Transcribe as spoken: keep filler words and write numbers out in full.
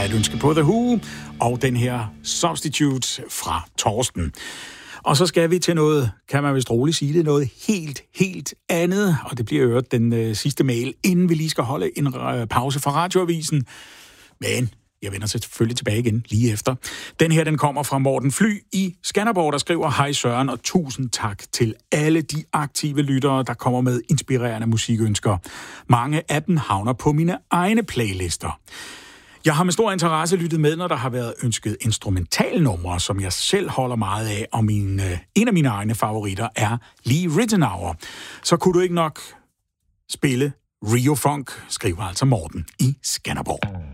er et ønske på The Who, og den her Substitute fra Torsten. Og så skal vi til noget, kan man vist roligt sige, det er noget helt, helt andet, og det bliver øvrigt den øh, sidste mail, inden vi lige skal holde en øh, pause fra radioavisen. Men jeg vender selvfølgelig tilbage igen lige efter. Den her, den kommer fra Morten Fly i Skanderborg, der skriver: Hej Søren, og tusind tak til alle de aktive lyttere, der kommer med inspirerende musikønsker. Mange af dem havner på mine egne playlister. Jeg har med stor interesse lyttet med, når der har været ønsket instrumentalnumre, som jeg selv holder meget af, og min, øh, en af mine egne favoritter er Lee Ritenour. Så kunne du ikke nok spille Rio Funk, skriver altså Morten i Skanderborg.